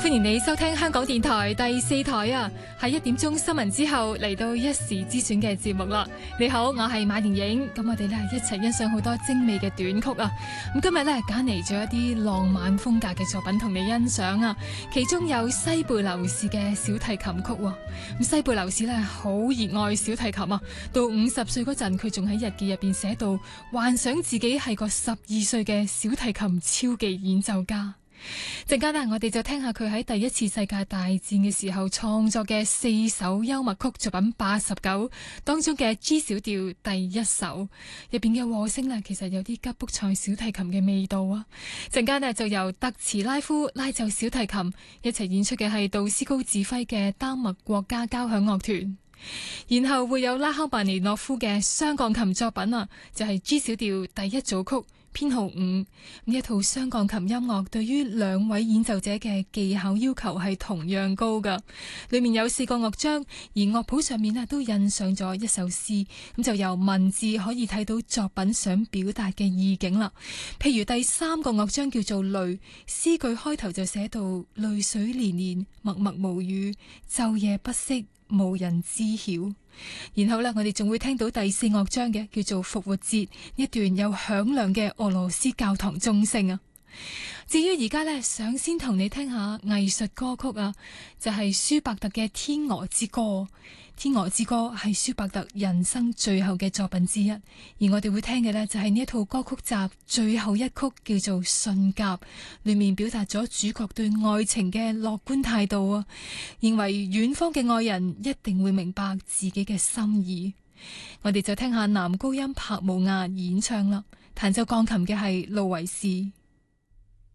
歡迎你收聽香港電台第4台啊！喺1點鐘新聞之後嚟到一時之選嘅節目啦。你好，我係馬連影，咁我哋咧一齊欣賞好多精美嘅短曲啊！咁今日咧揀嚟咗一啲浪漫風格嘅作品同你欣賞啊，其中有西貝流士嘅小提琴曲。咁西貝流士咧好熱愛小提琴啊，到50歲嗰陣，佢仲喺日記入邊寫到幻想自己係個12歲嘅小提琴超級演奏家。陣間我哋就聽下佢喺第一次世界大戰嘅時候創作嘅4首幽默曲作品89當中嘅 G 小調第1首，入邊嘅和聲其實有啲吉卜賽小提琴嘅味道啊！陣間就由特茨拉夫拉奏小提琴一齊演出嘅係杜斯高指揮嘅丹麥國家交響樂團，然後會有拉赫曼尼諾夫嘅雙鋼琴作品啊，就係 G 小調第1組曲編號5。呢一套雙鋼琴音樂對於2位演奏者嘅技巧要求係同樣高噶，裏面有4個樂章，而樂譜上面都印上咗一首詩，咁就由文字可以睇到作品想表達嘅意境啦。譬如第3個樂章叫做淚，詩句開頭就寫到淚水連連，默默無語，晝夜不息，無人知曉。然後我哋仲會聽到第4樂章嘅叫做復活節，一段有響亮嘅俄羅斯教堂鐘聲啊。至於而家想先同你聽下藝術歌曲啊，就係舒伯特嘅《天鵝之歌》。《天鵝之歌》係舒伯特人生最後嘅作品之一，而我哋會聽嘅就係呢一套歌曲集最後一曲，叫做《信鴿》，裏面表達咗主角對愛情嘅樂觀態度啊，認為遠方嘅愛人一定會明白自己嘅心意。我哋就聽下男高音帕姆亞演唱啦，彈奏鋼琴嘅係路維士。